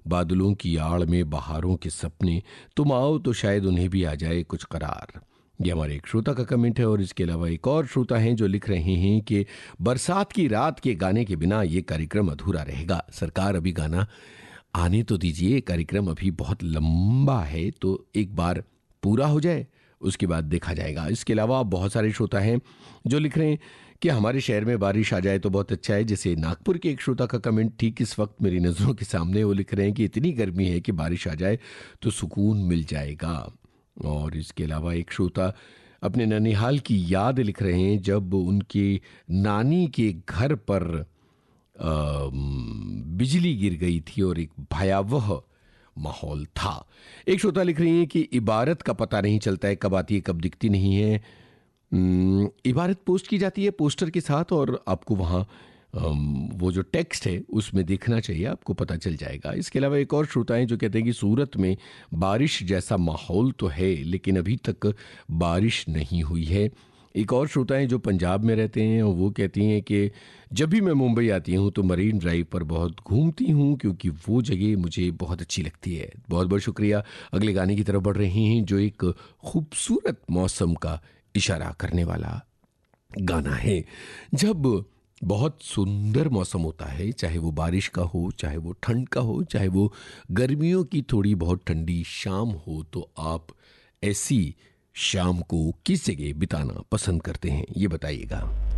बादलों की आड़ में बहारों के सपने, तुम आओ तो शायद उन्हें भी आ जाए कुछ करार। ये हमारे एक श्रोता का कमेंट है। और इसके अलावा एक और श्रोता हैं जो लिख रहे हैं कि बरसात की रात के गाने के बिना ये कार्यक्रम अधूरा रहेगा। सरकार अभी गाना आने तो दीजिए, कार्यक्रम अभी बहुत लंबा है, तो एक बार पूरा हो जाए उसके बाद देखा जाएगा। इसके अलावा बहुत सारे श्रोता हैं जो लिख रहे हैं कि हमारे शहर में बारिश आ जाए तो बहुत अच्छा है। जैसे नागपुर के एक श्रोता का कमेंट ठीक इस वक्त मेरी नज़रों के सामने, वो लिख रहे हैं कि इतनी गर्मी है कि बारिश आ जाए तो सुकून मिल जाएगा। और इसके अलावा एक श्रोता अपने ननिहाल की याद लिख रहे हैं जब उनके नानी के घर पर बिजली गिर गई थी और एक भयावह माहौल था। एक श्रोता लिख रही है कि इबारत का पता नहीं चलता है, कब आती है कब दिखती नहीं है। इबारत पोस्ट की जाती है पोस्टर के साथ और आपको वहाँ वो जो टेक्स्ट है उसमें देखना चाहिए, आपको पता चल जाएगा। इसके अलावा एक और श्रोता हैं जो कहते हैं कि सूरत में बारिश जैसा माहौल तो है लेकिन अभी तक बारिश नहीं हुई है। एक और श्रोता हैं जो पंजाब में रहते हैं और वो कहती हैं कि जब भी मैं मुंबई आती हूँ तो मरीन ड्राइव पर बहुत घूमती हूँ क्योंकि वो जगह मुझे बहुत अच्छी लगती है। बहुत बहुत शुक्रिया। अगले गाने की तरफ बढ़ रहे हैं जो एक खूबसूरत मौसम का इशारा करने वाला गाना है। जब बहुत सुंदर मौसम होता है, चाहे वो बारिश का हो, चाहे वो ठंड का हो, चाहे वो गर्मियों की थोड़ी बहुत ठंडी शाम हो, तो आप ऐसी शाम को किस जगह बिताना पसंद करते हैं ये बताइएगा।